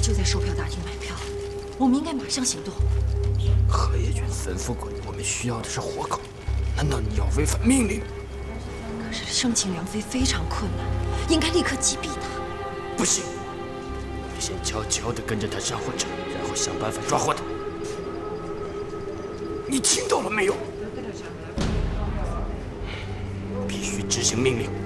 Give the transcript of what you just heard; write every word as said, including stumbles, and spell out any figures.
就在售票大厅买票，我们应该马上行动。 何叶君吩咐过你，我们需要的是活口，难道你要违反命令？ 可是生擒梁妃非常困难，应该立刻击毙他。 不行，我们先悄悄地跟着他上火车，然后想办法抓获他。你听到了没有？必须执行命令。